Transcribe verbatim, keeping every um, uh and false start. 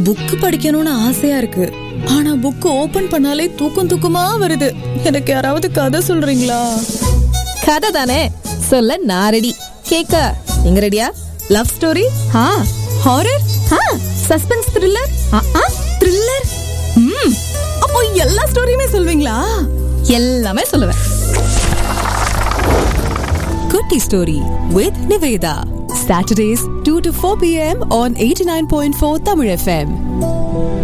Book படிக்கணும்னு ஆசையா இருக்கு. ஆனா புக் ஓபன் பண்ணாலே தூக்கம் தூக்கமா வருது. எனக்கு யாராவது கதை சொல்றீங்களா? கதை தானே சொல்ல நான் ரெடி. கேக்க நீங்க ரெடியா? லவ் ஸ்டோரி, ஆ ஹாரர், ஆ சஸ்பென்ஸ் த்ரில்லர், ஆ த்ரில்லர். ம் அப்போ எல்லா ஸ்டோரியுமே சொல்வீங்களா? எல்லாமே சொல்லுவேன். குட்டி story with Niveda. Saturdays two to four p m on eighty-nine point four Tamil F M.